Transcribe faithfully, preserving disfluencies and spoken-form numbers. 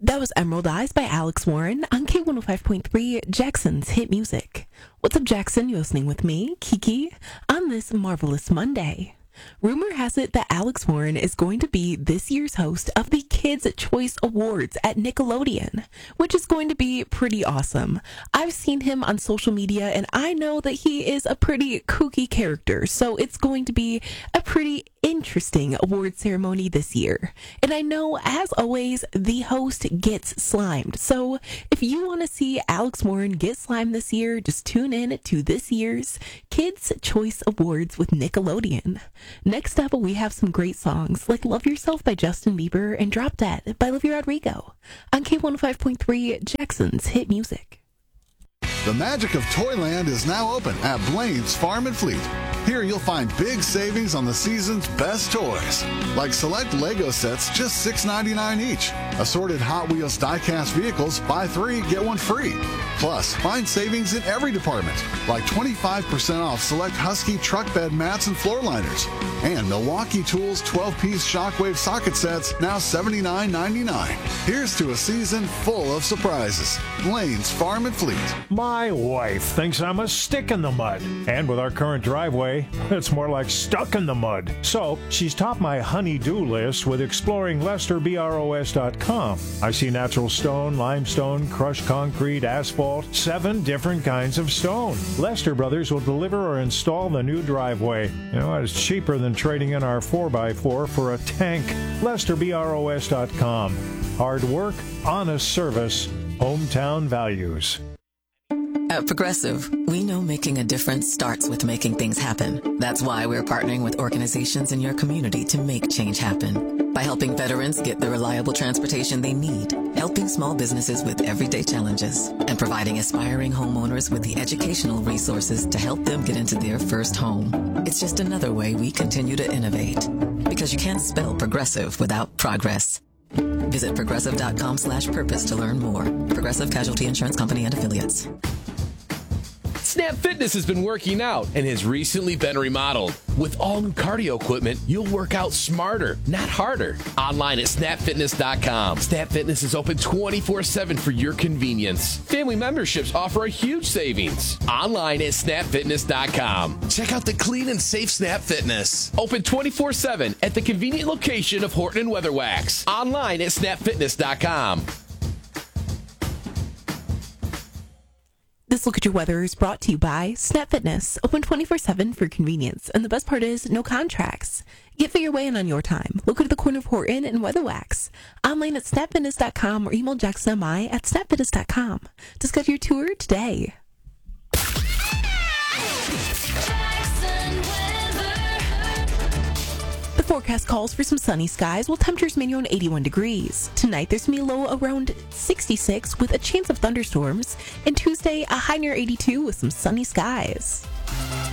That was Emerald Eyes by Alex Warren on K one oh five point three, Jackson's Hit Music. What's up, Jackson? You're listening with me, Kiki, on this marvelous Monday. Rumor has it that Alex Warren is going to be this year's host of the Kids' Choice Awards at Nickelodeon, which is going to be pretty awesome. I've seen him on social media, and I know that he is a pretty kooky character, so it's going to be a pretty interesting award ceremony this year. And I know, as always, the host gets slimed. So if you want to see Alex Warren get slimed this year, just tune in to this year's Kids' Choice Awards with Nickelodeon. Next up, we have some great songs like Love Yourself by Justin Bieber and Drop Dead by Olivia Rodrigo on K one oh five point three, Jackson's Hit Music. The magic of Toyland is now open at Blaine's Farm and Fleet. Here you'll find big savings on the season's best toys, like select Lego sets just six ninety-nine each. Assorted Hot Wheels die-cast vehicles, buy three, get one free. Plus, find savings in every department, like twenty-five percent off select Husky truck bed mats and floor liners. And Milwaukee Tools twelve-piece Shockwave socket sets, now seventy-nine ninety-nine. Here's to a season full of surprises. Blaine's Farm and Fleet. My wife thinks I'm a stick in the mud. And with our current driveway, it's more like stuck in the mud. So she's topped my honey-do list with exploring Lester Bros dot com. I see natural stone, limestone, crushed concrete, asphalt, seven different kinds of stone. Lester Brothers will deliver or install the new driveway. You know, it's cheaper than trading in our four by four for a tank. Lester Bros dot com. Hard work, honest service, hometown values. At Progressive, we know making a difference starts with making things happen. That's why we're partnering with organizations in your community to make change happen. By helping veterans get the reliable transportation they need, helping small businesses with everyday challenges, and providing aspiring homeowners with the educational resources to help them get into their first home. It's just another way we continue to innovate. Because you can't spell progressive without progress. Visit progressive.com slash purpose to learn more. Progressive Casualty Insurance Company and Affiliates. Snap Fitness has been working out and has recently been remodeled. With all new cardio equipment, you'll work out smarter, not harder. Online at snap fitness dot com. Snap Fitness is open twenty-four seven for your convenience. Family memberships offer a huge savings. Online at snap fitness dot com. Check out the clean and safe Snap Fitness. Open twenty-four seven at the convenient location of Horton and Weatherwax. Online at snap fitness dot com. This Look at Your Weather is brought to you by Snap Fitness, open twenty-four seven for convenience. And the best part is, no contracts. Get Fit Your Way In on your time. Located at the corner of Horton and Weatherwax. Online at snap fitness dot com or email Jackson M I at snap fitness dot com to schedule your tour today. The forecast calls for some sunny skies, while temperatures may around eighty-one degrees. Tonight, there's going to be a low around sixty-six with a chance of thunderstorms. And Tuesday, a high near eighty-two with some sunny skies.